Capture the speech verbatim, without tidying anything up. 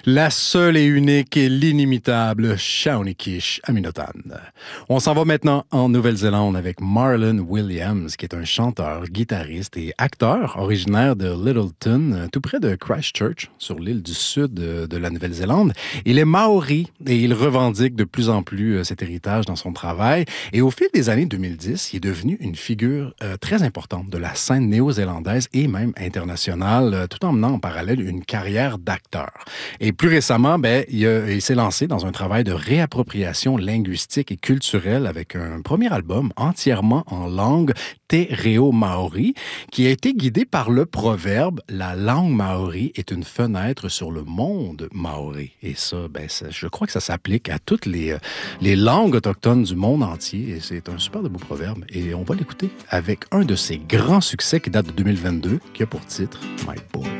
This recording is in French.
La seule et unique et l'inimitable Shaunikish Aminotan. On s'en va maintenant en Nouvelle-Zélande avec Marlon Williams, qui est un chanteur, guitariste et acteur originaire de Littleton, tout près de Christchurch, sur l'île du sud de la Nouvelle-Zélande. Il est maori et il revendique de plus en plus cet héritage dans son travail. Et au fil des années deux mille dix, il est devenu une figure euh, très importante de la scène néo-zélandaise et même internationale, euh, tout en menant en parallèle une carrière d'acteur. Et plus récemment, ben, il, a, il s'est lancé dans un travail de réappropriation linguistique et culturelle avec un premier album entièrement en langue Te Reo Maori, qui a été guidé par le proverbe « La langue maori est une fenêtre sur le monde maori ». Et ça, ben, ça, je crois que ça s'applique à toutes les, les langues autochtones du monde entier. Et c'est un super de beau proverbe. Et on va l'écouter avec un de ses grands succès qui date de deux mille vingt-deux, qui a pour titre « My Boy ».